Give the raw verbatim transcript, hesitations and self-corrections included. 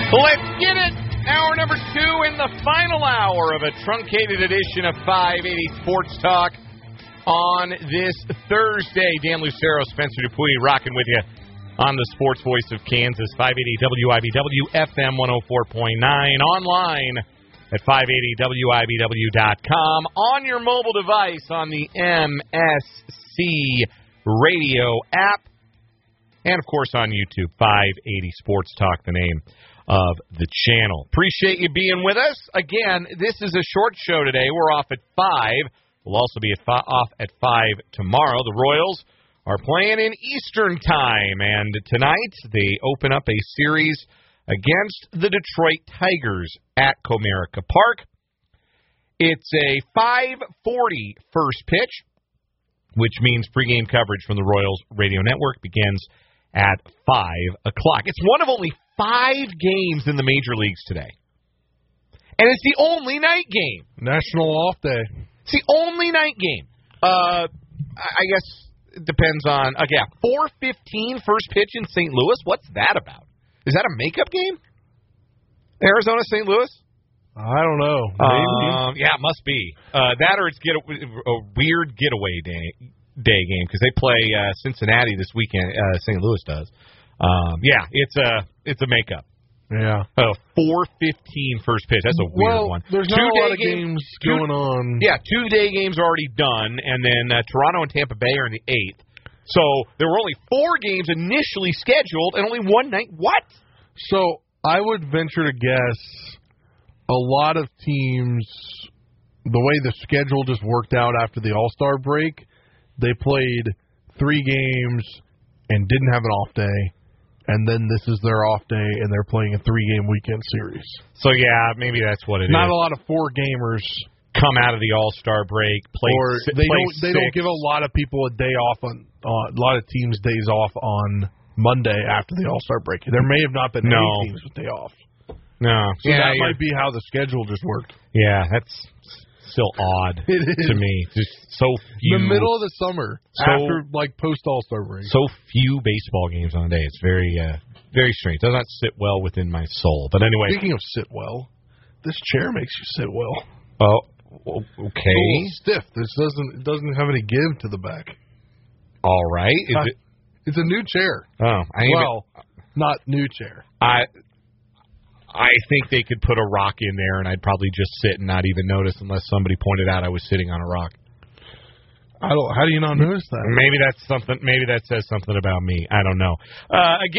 Let's get it! Hour number two in the final hour of a truncated edition of five eighty Sports Talk on this Thursday. Dan Lucero, Spencer Dupuy, rocking with you on the Sports Voice of Kansas, five eighty W I B W, F M one oh four point nine, online at five eighty W I B W dot com, on your mobile device on the M S C Radio app, and, of course, on YouTube, five eighty Sports Talk, the name of the channel. Appreciate you being with us. Again, this is a short show today. We're off at five. We'll also be at fi- off at five tomorrow. The Royals are playing in Eastern time, and tonight they open up a series against the Detroit Tigers at Comerica Park. It's a five forty first pitch, which means pregame coverage from the Royals radio network begins at five o'clock. It's one of only five games in the major leagues today. And it's the only night game. National off day. It's the only night game. Uh, I guess it depends on, uh, yeah, four fifteen first pitch in Saint Louis. What's that about? Is that a makeup game? Arizona, Saint Louis? I don't know. Maybe. Um, yeah, it must be. Uh, that or it's get a, a weird getaway day, day game because they play uh, Cincinnati this weekend. Uh, Saint Louis does. Um, yeah, it's a it's a makeup. Yeah. Uh, four fifteen first pitch. That's a weird well, one. There's not a lot of games two, going on. Yeah, two-day games are already done, and then uh, Toronto and Tampa Bay are in the eighth. So there were only four games initially scheduled and only one night. What? So I would venture to guess a lot of teams, the way the schedule just worked out after the All-Star break, they played three games and didn't have an off day, and then this is their off day, and they're playing a three-game weekend series. So, yeah, maybe that's what it Not is. Not a lot of four-gamers come out of the All-Star break, play or si- they play don't they six. don't give a lot of people a day off on uh, a lot of teams days off on Monday after the All-Star break. There may have not been no. any teams with day off. No. So yeah, that yeah. might be how the schedule just worked. Yeah, that's still odd it is. to me. Just so few. The middle of the summer, so, after like post All-Star break. So few baseball games on a day. It's very, uh, very strange. Does not sit well within my soul. But anyway. Speaking of sit well, this chair makes you sit well. Oh, okay. It's stiff. This doesn't it doesn't have any give to the back. All right. Is uh, it? It's a new chair. Oh, I well, even, not new chair. I. I think they could put a rock in there, and I'd probably just sit and not even notice unless somebody pointed out I was sitting on a rock. I don't. How do you not notice that? Maybe that's something. Maybe that says something about me. I don't know. Uh, again.